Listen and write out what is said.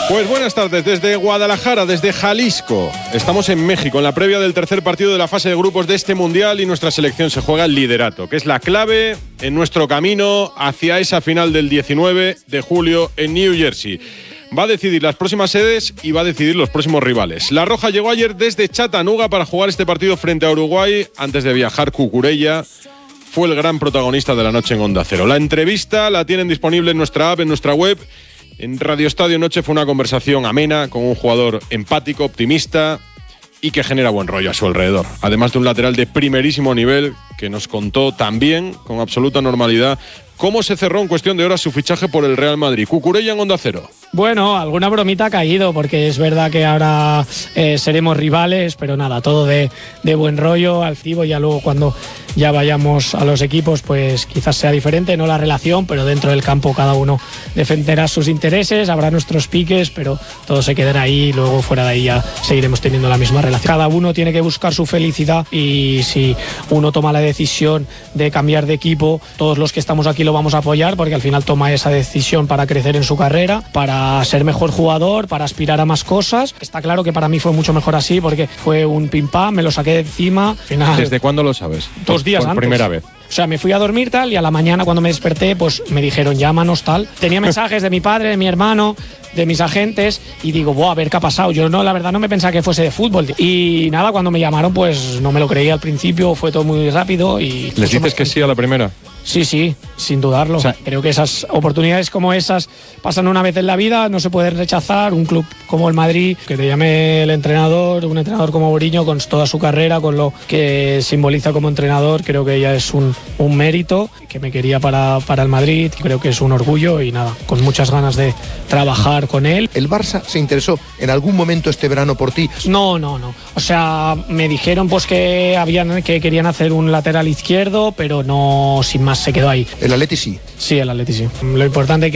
Pues buenas tardes desde Guadalajara, desde Jalisco. Estamos en México en la previa del tercer partido de la fase de grupos de este mundial y nuestra selección se juega el liderato, que es la clave en nuestro camino hacia esa final del 19 de julio en New Jersey. Va a decidir las próximas sedes y va a decidir los próximos rivales. La Roja llegó ayer desde Chattanooga para jugar este partido frente a Uruguay. Antes de viajar, Cucurella fue el gran protagonista de la noche en Onda Cero. La entrevista la tienen disponible en nuestra app, en nuestra web. En Radio Estadio Noche fue una conversación amena con un jugador empático, optimista y que genera buen rollo a su alrededor. Además de un lateral de primerísimo nivel que nos contó también, con absoluta normalidad, cómo se cerró en cuestión de horas su fichaje por el Real Madrid. Cucurella en Onda Cero. Bueno, alguna bromita ha caído, porque es verdad que ahora seremos rivales, pero nada, todo de buen rollo, activo. Ya luego cuando ya vayamos a los equipos, pues quizás sea diferente, no la relación, pero dentro del campo cada uno defenderá sus intereses, habrá nuestros piques, pero todo se quedará ahí y luego fuera de ahí ya seguiremos teniendo la misma relación. Cada uno tiene que buscar su felicidad y si uno toma la decisión de cambiar de equipo, todos los que estamos aquí lo vamos a apoyar, porque al final toma esa decisión para crecer en su carrera, para ser mejor jugador, para aspirar a más cosas. Está claro que para mí fue mucho mejor así, porque fue un pim pam, me lo saqué de encima. Final, ¿desde cuándo lo sabes? 2 días por antes. Primera vez. O sea, me fui a dormir tal y a la mañana cuando me desperté, pues me dijeron llámanos tal. Tenía mensajes de mi padre, de mi hermano, de mis agentes y digo, a ver qué ha pasado. Yo no, la verdad no me pensaba que fuese de fútbol. Y nada, cuando me llamaron pues no me lo creí al principio, fue todo muy rápido y... ¿Les dices que sí a la primera? Sí, sin dudarlo. O sea, creo que esas oportunidades como esas pasan una vez en la vida, no se pueden rechazar. Un club como el Madrid, que te llame el entrenador, un entrenador como Mourinho, con toda su carrera, con lo que simboliza como entrenador, creo que ya es un mérito, que me quería para el Madrid, creo que es un orgullo y nada, con muchas ganas de trabajar con él. ¿El Barça se interesó en algún momento este verano por ti? No. O sea, me dijeron pues que querían hacer un lateral izquierdo, pero no, sin más, se quedó ahí. ¿El Atleti sí? Sí, el Atleti sí. Lo importante es que